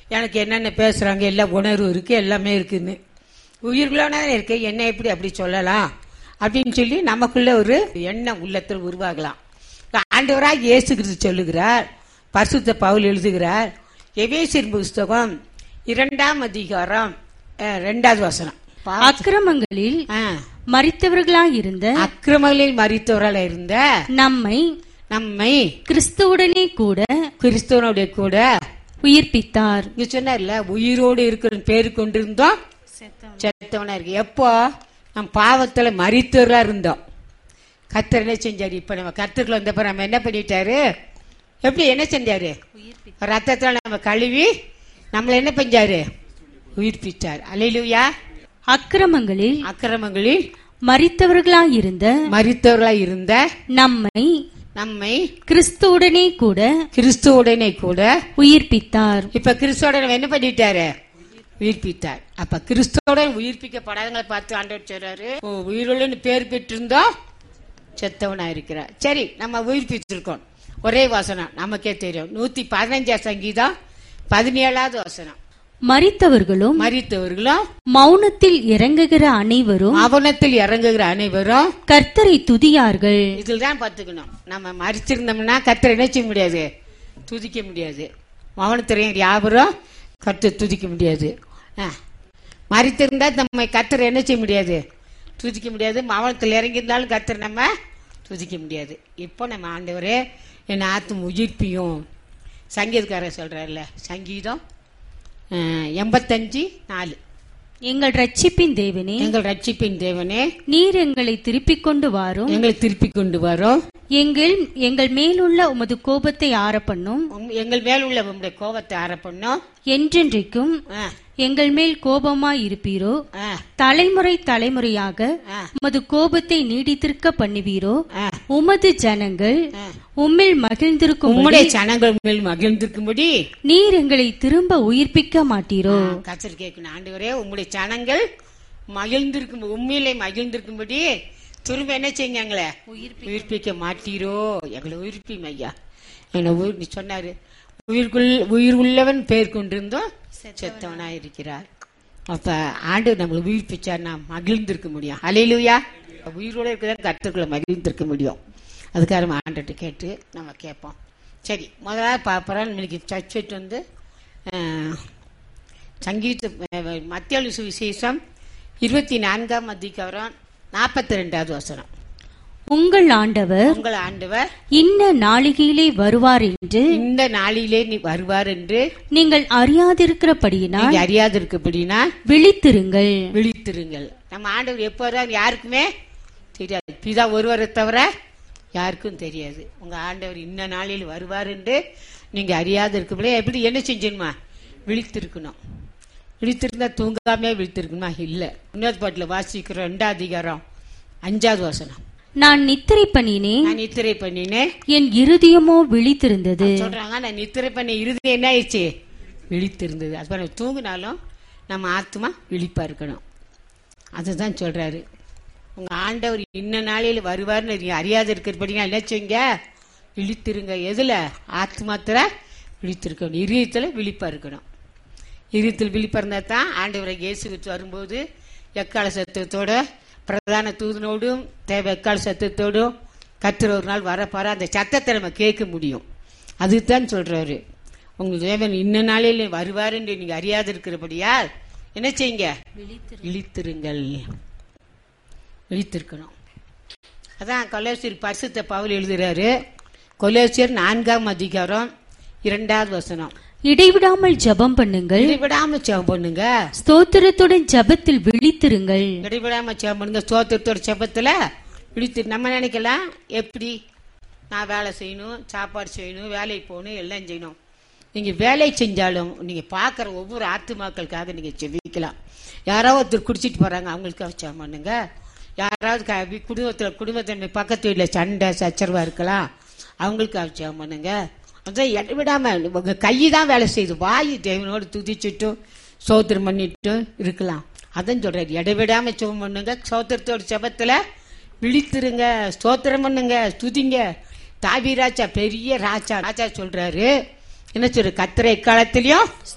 எனக்கு என்னென்ன பேசுறாங்க எல்லாம் உணர்வு இருக்கு, எல்லாமே இருக்குன்னு. உயிர்களோட இருக்கு, என்ன எப்படி அப்படி சொல்லலாம் அப்படின்னு சொல்லி நமக்குள்ள ஒரு எண்ணம் உள்ளத்தில் உருவாகலாம். ஆண்டவராக இயேசு கிறிஸ்து சொல்லுகிறார், பரிசுத்த பவுல் எழுதுகிறார், எபேசியர் புஸ்தகம் 2ஆம் அதிகாரம் 2வது வசனம். அக்கிரமங்களில் மரித்தவர்களாயிருந்த அக்கிரமங்களில் மரித்தவர்களாக இருந்த நம்மை கிறிஸ்துவுடனே கூட உயிர்ப்பித்தார். இங்க சொன்னார்ல, உயிரோடு இருக்கிற பேரு கொண்டிருந்தோம், செத்தவனா இருக்கு. எப்போ நம் பாவத்துல மரித்தவர்களா இருந்தோம், கர்த்தர் என்ன செஞ்சாரு? இப்ப நம்ம கர்த்தருக்குள்ள வந்தப்ப நம்ம என்ன பண்ணிட்டாரு? எப்படி என்ன செஞ்சாரு? ரத்தத்தால நம்ம கழுவி நம்மள என்ன செஞ்சாரு? உயிர்ப்பிச்சார். அல்லேலூயா. அக்கிரமங்களில் மரித்தவர்களாயிருந்த நம்மை கிறிஸ்துவுடனே கூட உயிர்ப்பித்தார். இப்ப கிறிஸ்துவோட நம்ம என்ன பண்ணிட்டாரு? உயிர்ப்பித்தார். அப்ப கிறிஸ்துவோட உயிர்ப்பிக்கப்படாதவங்களை பார்த்து ஆண்டவர் சொல்றாரு, உயிருள்ளன்னு பேர் பெற்றிருந்தோம், செத்தவனா இருக்கிறார். சரி, நம்ம உயிர்ப்பிச்சிருக்கோம். ஒரே வசனம் நமக்கே தெரியும், 115 சங்கீதம் 17வது வசனம். மரித்தவர்களும் மௌனத்தில் இறங்குகிற அனைவரும் கர்த்தரை துதியார்கள். இதில் தான் பார்த்துக்கணும். நம்ம மரிச்சிருந்தோம்னா கர்த்தரை என்ன செய்ய முடியாது? துதிக்க முடியாது. மௌனத்தில் யாவரும் கர்த்தர் துதிக்க முடியாது. மரித்திருந்தா நம்ம கர்த்தரை என்ன செய்ய முடியாது? துதிக்க முடியாது. மௌனத்தில் இறங்கியிருந்தாலும் கர்த்தர் நம்ம துதிக்க முடியாது. இப்போ நம்ம ஆண்டவரே என் ஆத்தும் உயிர்ப்பியும் சங்கீதக்காரர் சொல்றாருல, சங்கீதம் 85:4. எங்கள் ரட்சிப்பின் தேவனே, நீர் எங்களை திருப்பிக் கொண்டு வாரும். எங்கள் மேலுள்ள உமது கோபத்தை ஆறப்பண்ணும். எங்கள் மேலுள்ள உம்முடைய கோபத்தை ஆறப்பண்ணும். என்றென்றைக்கும் எங்கள் மேல் கோபமாய் இருப்பீரோ? தலைமுறை தலைமுறையாக உமது கோபத்தை நீடித்திருக்க பண்ணுவீரோ? உமது ஜனங்கள் உம்மில் மகிழ்ந்திருக்கும்படி நீர் எங்களை திரும்ப உயிர்ப்பிக்க மாட்டீரோ? கர்த்தர் கேட்கணும், ஆண்டவரே உம்முடைய ஜனங்கள் மகிழ்ந்திருக்கும், உண்மையிலே மகிழ்ந்திருக்கும்படி திரும்ப என்ன செய்யுங்க? எங்களை உயிர்ப்பிக்க மாட்டீரோ? எங்களை உயிர்ப்பியும் ஐயா. என்ன சொன்னாரு? உயிர் உள்ளவன் பேர் கொண்டிருந்தோம், செத்தவனா இருக்கிறார். அப்ப ஆண்டவர் நம்மளை உயிர்ப்பிச்சார், நாம் மகிழ்ந்திருக்க முடியும். அல்லேலூயா. உயிரோட இருக்கிறத கர்த்தருக்குள்ள மகிழ்ந்திருக்க முடியும். அதுக்காக நம்ம ஆண்டவர்கிட்ட கேட்டு நம்ம கேட்போம். சரி, முதலாவது பார்ப்போம். இன்னைக்கு சர்ச் வந்து சங்கீத மத்தேயு சுவிசேஷம் 24ஆம் அதிகாரம் 42வது வசனம். உங்கள் ஆண்டவர் இந்த நாளிகையிலே வருவார் என்று நீங்கள் அறியாதிருக்கிறபடியினால் விழித்திருங்கள். நம்ம ஆண்டவர் எப்போதான் யாருக்குமே தெரியாது. பிதா ஒருவரை தவிர யாருக்கும் தெரியாது. உங்க ஆண்டவர் இந்த நாளில் வருவார் என்று நீங்க அறியாதிருக்கப்படி எப்படி என்ன செஞ்சணுமா? விழித்திருக்கணும். விழித்திருந்தா தூங்காமே விழித்திருக்கணுமா? இல்ல. இன்னொரு பாட்டில் வாசிக்கிறோம் 2ஆம் அதிகாரம் 5வது வசனம். நான் நித்திரை பண்ணினேன், என் இருதயமோ விழித்திருந்தது. சொல்றாங்க, நான் நித்திரை பண்ண இருதயம் என்ன ஆயிடுச்சு? விழித்திருந்தது. அது தூங்கினாலும் நம்ம ஆத்மா விழிப்பா இருக்கணும். அதுதான் சொல்றாரு. உங்க ஆண்டவர் இன்ன நாளையில வருவார்னு அறியாத இருக்கிறபடியா என்ன செய்யுங்க? விழித்திருங்க. எதுல? ஆத்மாத்திர விழித்திருக்கணும். இதயத்துல விழிப்பா இருக்கணும். இதயத்தில் விழிப்பா இருந்தா தான் ஆண்டவரை இயேசு வரும்போது எக்கால சத்தத்தோட பிரதான தூதனோடும் தேவை எக்கால சத்தத்தோடும் கர்த்தர் ஒரு நாள் வரப்பாரு. அந்த சத்தத்தை நம்ம கேட்க முடியும். அதுதான் சொல்றாரு, உங்க தேவன் இன்ன நாளில் வருவார் என்று நீங்க அறியாது இருக்கிறபடியா என்ன செய்யுங்க? விழித்திருங்கள். விழித்திருக்கணும். அதான் கொலோசியர் பரிசுத்த பவுல் எழுதுறாரு. கொலோசியர் 4ஆம் அதிகாரம் 2வது வசனம். இடைவிடாமல் ஜெபம் பண்ணுங்கள். ஸ்தோத்திரத்துடன் ஜெபத்தில் விழித்திருங்கள். இடைவிடாம ஜெபம் பண்ணுங்க. ஸ்தோத்திரத்தோட ஜெபத்துல விழித்து. நம்ம நினைக்கலாம், எப்படி நான் வேலை செய்யணும், சாப்பாடு செய்யணும், வேலைக்கு போகணும், எல்லாம் செய்யணும். நீங்க வேலை செஞ்சாலும் நீங்க பாக்குற ஒவ்வொரு ஆத்துமாக்களுக்காக நீங்க ஜெபிக்கலாம். யாராவது ஒருத்தர் குடிச்சிட்டு போறாங்க, அவங்களுக்காக ஜெபம் பண்ணுங்க. யாராவது குடும்பத்தின் பக்கத்து வீட்டுல சண்டை சச்சரவா இருக்கலாம், அவங்களுக்காக ஜெபம் பண்ணுங்க. அதான் இடைவிடாம உங்க கைதான் வேலை செய்யுது. வாயு தேவனோடு துதிச்சுட்டும் ஸ்தோத்திரம் பண்ணிட்டும் இருக்கலாம். அதான் சொல்றாரு, இடைவிடாம ஜெபம் பண்ணுங்க. ஸ்தோத்திரத்தோட ஜெபத்துல விழித்திருங்க, ஸ்தோத்திரம் பண்ணுங்க, துதிங்க. தாவீது ராஜா பெரிய ராஜா சொல்றாரு, என்ன சொல்ற? கர்த்தரை எக்காலத்திலயும்